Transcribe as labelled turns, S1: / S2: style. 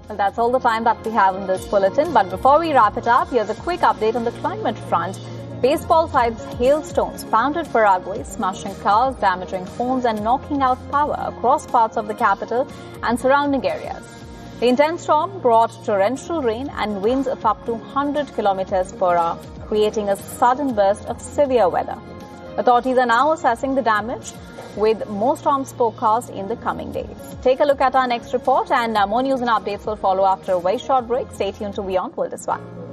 S1: Well, that's all the time that we have in this bulletin. But before we wrap it up, here's a quick update on the climate front. Baseball-sized hailstones pounded Paraguay, smashing cars, damaging homes and knocking out power across parts of the capital and surrounding areas. The intense storm brought torrential rain and winds of up to 100 kilometers per hour, creating a sudden burst of severe weather. Authorities are now assessing the damage, with more storms forecast in the coming days. Take a look at our next report, and more news and updates will follow after a very short break. Stay tuned to Beyond World as well.